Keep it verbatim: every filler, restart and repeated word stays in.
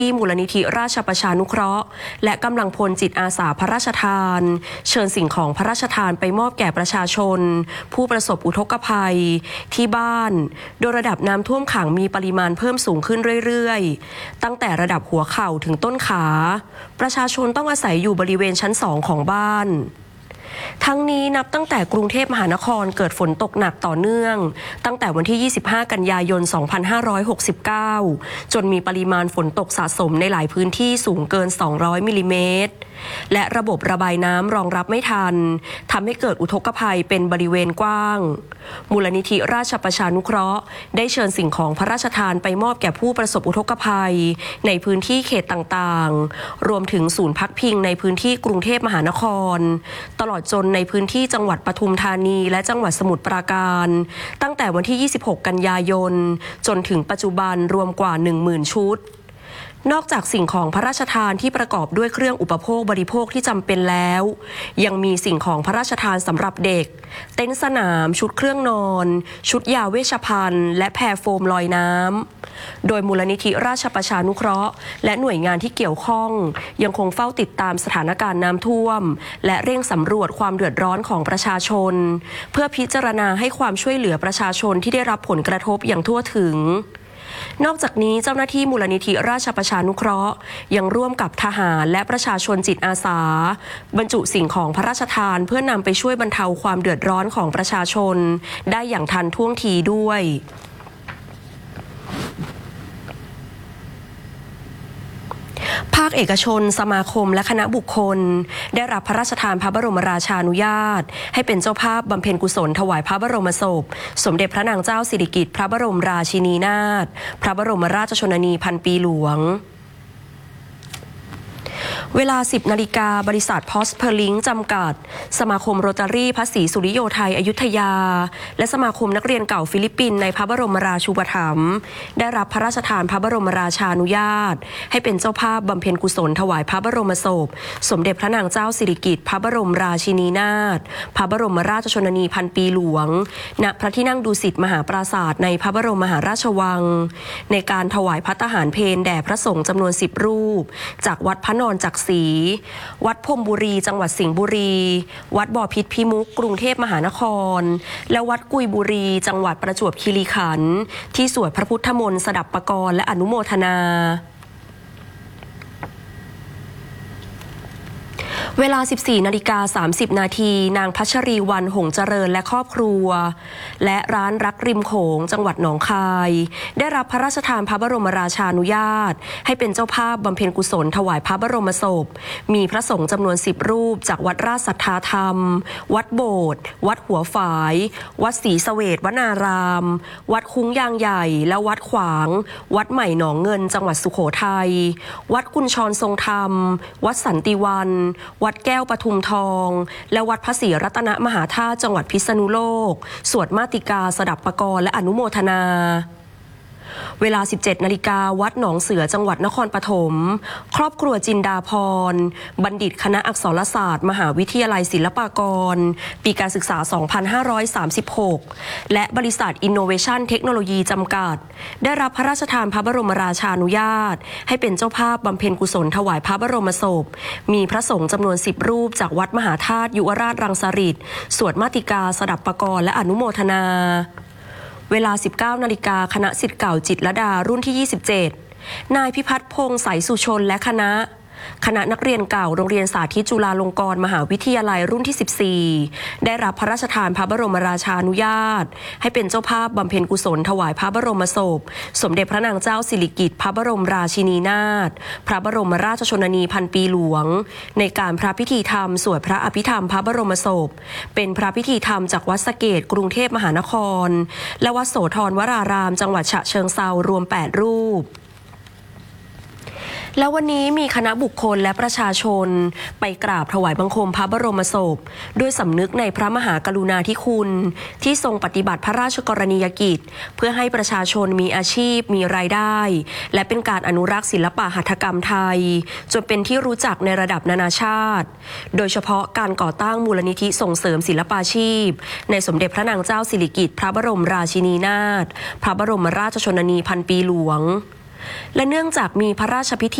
ที่มูลนิธิราชประชานุเคราะห์และกำลังพลจิตอาสาพระราชทานเชิญสิ่งของพระราชทานไปมอบแก่ประชาชนผู้ประสบอุทกภัยที่บ้านโดยระดับน้ำท่วมขังมีปริมาณเพิ่มสูงขึ้นเรื่อยๆตั้งแต่ระดับหัวเข่าถึงต้นขาประชาชนต้องอาศัยอยู่บริเวณชั้นสองของบ้านทั้งนี้นับตั้งแต่กรุงเทพมหานครเกิดฝนตกหนักต่อเนื่องตั้งแต่วันที่ยี่สิบห้ากันยายนสองพันห้าร้อยหกสิบเก้าจนมีปริมาณฝนตกสะสมในหลายพื้นที่สูงเกินสองร้อยมิลลิเมตรและระบบระบายน้ำรองรับไม่ทันทำให้เกิดอุทกภัยเป็นบริเวณกว้างมูลนิธิราชประชานุเคราะห์ได้เชิญสิ่งของพระราชทานไปมอบแก่ผู้ประสบอุทกภัยในพื้นที่เขตต่างๆรวมถึงศูนย์พักพิงในพื้นที่กรุงเทพมหานครตลอดจนในพื้นที่จังหวัดปทุมธานีและจังหวัดสมุทรปราการตั้งแต่วันที่ยี่สิบหกกันยายนจนถึงปัจจุบันรวมกว่า หนึ่งหมื่น ชุดนอกจากสิ่งของพระราชทานที่ประกอบด้วยเครื่องอุปโภคบริโภคที่จำเป็นแล้วยังมีสิ่งของพระราชทานสำหรับเด็กเต็นท์สนามชุดเครื่องนอนชุดยาเวชภัณฑ์และแพรโฟมลอยน้ำโดยมูลนิธิราชประชานุเคราะห์และหน่วยงานที่เกี่ยวข้องยังคงเฝ้าติดตามสถานการณ์น้ำท่วมและเร่งสำรวจความเดือดร้อนของประชาชนเพื่อพิจารณาให้ความช่วยเหลือประชาชนที่ได้รับผลกระทบอย่างทั่วถึงนอกจากนี้เจ้าหน้าที่มูลนิธิราชประชานุเคราะห์ยังร่วมกับทหารและประชาชนจิตอาสาบรรจุสิ่งของพระราชทานเพื่อนำไปช่วยบรรเทาความเดือดร้อนของประชาชนได้อย่างทันท่วงทีด้วยภาคเอกชนสมาคมและคณะบุคคลได้รับพระราชทานพระบรมราชานุญาตให้เป็นเจ้าภาพบำเพ็ญกุศลถวายพระบรมศพสมเด็จพระนางเจ้าสิริกิติ์พระบรมราชินีนาถพระบรมราชชนนีพันปีหลวงเวลา สิบนาฬิกาบริษัทพอสเพอร์ลิงจำกัดสมาคมโรตารี่พระศรีสุริโยไทยอยุธยาและสมาคมนักเรียนเก่าฟิลิปปินส์ในพระบรมราชูปถัมภ์ได้รับพระราชทานพระบรมราชานุญาตให้เป็นเจ้าภาพบำเพ็ญกุศลถวายพระบรมศพสมเด็จพระนางเจ้าสิริกิติ์พระบรมราชินีนาถพระบรมราชชนนีพันปีหลวงณพระที่นั่งดุสิตมหาปราสาทในพระบรมมหาราชวังในการถวายภัตตาหารเพลแด่พระสงฆ์จำนวนสิบรูปจากวัดพระนอนจักรีวัดพรหมบุรีจังหวัดสิงห์บุรีวัดบ่อพิษพิมุกกรุงเทพมหานครและวัดกุยบุรีจังหวัดประจวบคีรีขันธ์ที่สวดพระพุทธมนต์สดับปกรณ์และอนุโมทนาเวลา สิบสี่นาฬิกาสามสิบนาทีนางพัชรีวรรณหงส์เจริญและครอบครัวและร้านรักริมโขงจังหวัดหนองคายได้รับพระราชทานพระบรมราชานุญาตให้เป็นเจ้าภาพบำเพ็ญกุศลถวายพระบรมศพมีพระสงฆ์จำนวนสิบรูปจากวัดราชสัทธาธรรมวัดโบสถ์วัดหัวฝายวัดศรีเสวตวนารามวัดคุ้งยางใหญ่และวัดขวางวัดใหม่หนองเงินจังหวัดสุโขทัยวัดกุญชรทรงธรรมวัดสันติวันวัดแก้วปทุมทองและวัดพระศรีรัตนมหาธาตุจังหวัดพิษณุโลกสวดมาติกาสดับปกรณ์และอนุโมทนาเวลา สิบเจ็ดนาฬิกาวัดหนองเสือจังหวัดนครปฐมครอบครัวจินดาพรบัณฑิตคณะอักษรศาสตร์มหาวิทยาลัยศิลปากรปีการศึกษา สองพันห้าร้อยสามสิบหก และบริษัท Innovation Technology จำกัดได้รับพระราชทานพระบรมราชานุญาตให้เป็นเจ้าภาพบำเพ็ญกุศลถวายพระบรมศพมีพระสงฆ์จำนวนสิบรูปจากวัดมหาธาตุยุวราชรังสฤษฎ์สวดมาติกาสดับปกรณ์และอนุโมทนาเวลา สิบเก้านาฬิกาคณะศิษย์เก่าจิตรลดารุ่นที่ยี่สิบเจ็ดนายพิพัฒน์พงษ์ใสสุชนและคณะคณะนักเรียนเก่าโรงเรียนสาธิตจุฬาลงกรณ์มหาวิทยาลัยรุ่นที่สิบสี่ได้รับพระราชทานพระบรมราชานุญาตให้เป็นเจ้าภาพบำเพ็ญกุศลถวายพระบรมศพสมเด็จพระนางเจ้าสิริกิติ์พระบรมราชินีนาถพระบรมราชชนนีพันปีหลวงในการพระพิธีธรรมสวดพระอภิธรรมพระบรมศพเป็นพระพิธีธรรมจากวัดสะเกษกรุงเทพมหานครและวัดโสธรวรารามจังหวัดฉะเชิงเทรารวมแปดรูปแล้ววันนี้มีคณะบุคคลและประชาชนไปกราบถวายบังคมพระบรมศพด้วยสำนึกในพระมหากรุณาธิคุณที่ทรงปฏิบัติพระราชกรณียกิจเพื่อให้ประชาชนมีอาชีพมีรายได้และเป็นการอนุรักษ์ศิลปะหัตถกรรมไทยจนเป็นที่รู้จักในระดับนานาชาติโดยเฉพาะการก่อตั้งมูลนิธิส่งเสริมศิลปาชีพในสมเด็จพระนางเจ้าสิริกิติ์พระบรมราชินีนาถพระบรมราชชนนีพันปีหลวงและเนื่องจากมีพระราชพิธี